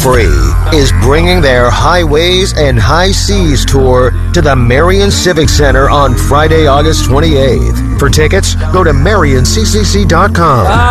Free is bringing their Highways and High Seas tour to the Marion Civic Center on Friday, August 28th. For tickets, go to marioncccc.com.